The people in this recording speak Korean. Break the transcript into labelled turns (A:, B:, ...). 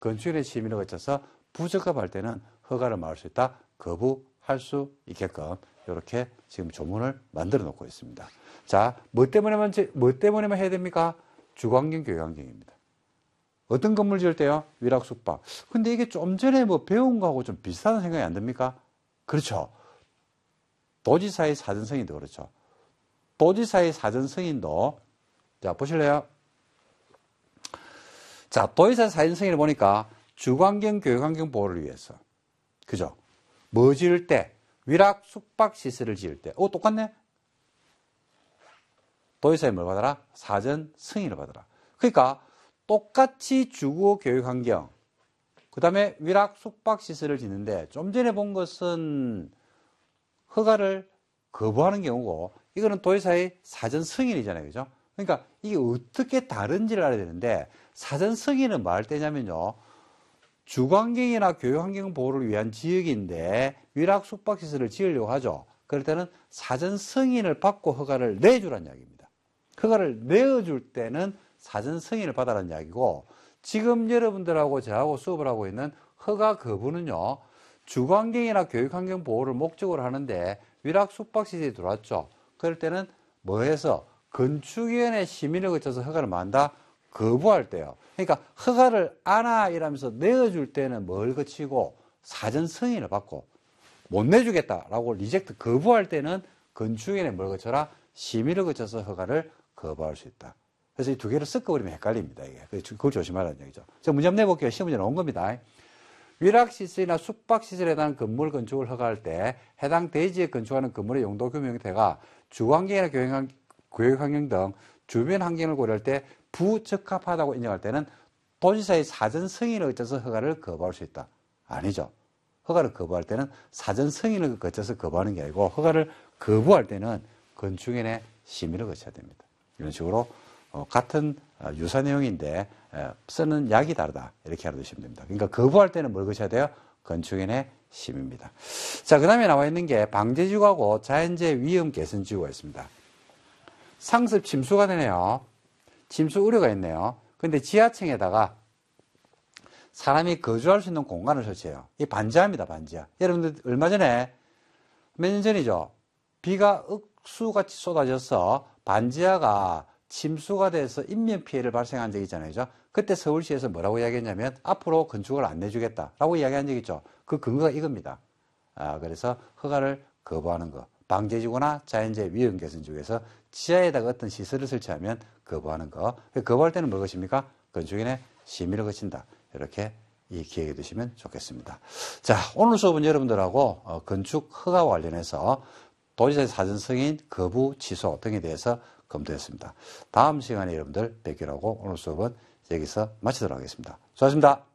A: 건축인의 심의를 거쳐서 부적합할 때는 허가를 막을 수 있다. 거부할 수 있게끔 이렇게 지금 조문을 만들어 놓고 있습니다. 자, 뭐 때문에만 해야 됩니까? 주거환경, 교육환경입니다. 어떤 건물 지을 때요? 위락, 숙박. 근데 이게 좀 전에 뭐 배운 거하고 좀 비슷한 생각이 안 듭니까? 그렇죠. 도지사의 사전 승인도 그렇죠. 도지사의 사전 승인도, 자, 보실래요? 자, 도지사의 사전 승인을 보니까 주거환경, 교육환경 보호를 위해서. 그죠? 뭐 지을 때? 위락, 숙박 시설을 지을 때. 똑같네? 도지사에 뭘 받아라? 사전 승인을 받아라. 그러니까 똑같이 주거, 교육환경, 그 다음에 위락, 숙박시설을 짓는데 좀 전에 본 것은 허가를 거부하는 경우고 이거는 도지사의 사전 승인이잖아요. 그죠? 그러니까 이게 어떻게 다른지를 알아야 되는데 사전 승인은 뭐 할 때냐면요. 주거환경이나 교육환경 보호를 위한 지역인데 위락, 숙박시설을 지으려고 하죠. 그럴 때는 사전 승인을 받고 허가를 내주라는 이야기입니다. 허가를 내어줄 때는 사전 승인을 받아라는 이야기고 지금 여러분들하고 저하고 수업을 하고 있는 허가 거부는요. 주거환경이나 교육환경 보호를 목적으로 하는데 위락, 숙박시설이 들어왔죠. 그럴 때는 뭐 해서 건축위원회 심의를 거쳐서 허가를 만다 거부할 때요. 그러니까 허가를 안아 이러면서 내어줄 때는 뭘 거치고 사전 승인을 받고 못 내주겠다라고 리젝트 거부할 때는 건축위원회 뭘 거쳐라? 심의를 거쳐서 허가를 거부할 수 있다. 그래서 이 두 개를 섞어버리면 헷갈립니다. 이게. 그걸 조심하라는 얘기죠. 자, 문제 한번 내볼게요. 시험 문제 나온 겁니다. 위락시설이나 숙박시설에 대한 건물 건축을 허가할 때 해당 대지에 건축하는 건물의 용도 규모 형태가 주거환경이나 교육환경 등 주변 환경을 고려할 때 부적합하다고 인정할 때는 도지사의 사전 승인을 거쳐서 허가를 거부할 수 있다. 아니죠. 허가를 거부할 때는 사전 승인을 거쳐서 거부하는 게 아니고 허가를 거부할 때는 건축인의 심의를 거쳐야 됩니다. 이런 식으로 같은 유사 내용인데 쓰는 약이 다르다. 이렇게 알아두시면 됩니다. 그러니까 거부할 때는 뭘 거쳐야 돼요? 건축인의 심의입니다. 자, 그 다음에 나와 있는 게 방제지구하고 자연재해 위험 개선지구가 있습니다. 상습 침수가 되네요. 침수 우려가 있네요. 근데 지하층에다가 사람이 거주할 수 있는 공간을 설치해요. 이 반지하입니다, 반지하. 여러분들 얼마 전에 몇 년 전이죠. 비가 억수같이 쏟아져서 반지하가 침수가 돼서 인명피해를 발생한 적이 있잖아요. 그죠? 그때 서울시에서 뭐라고 이야기했냐면 앞으로 건축을 안 내주겠다라고 이야기한 적이 있죠. 그 근거가 이겁니다. 그래서 허가를 거부하는 거. 방제지구나 자연재해 위험 개선지구에서 지하에다가 어떤 시설을 설치하면 거부하는 거. 거부할 때는 뭘 것입니까? 건축인의 심의를 거친다. 이렇게 기억해 두시면 좋겠습니다. 자, 오늘 수업은 여러분들하고 건축 허가와 관련해서 도지사의 사전 승인, 거부, 취소 등에 대해서 검토했습니다. 다음 시간에 여러분들 뵙기로 하고 오늘 수업은 여기서 마치도록 하겠습니다. 수고하셨습니다.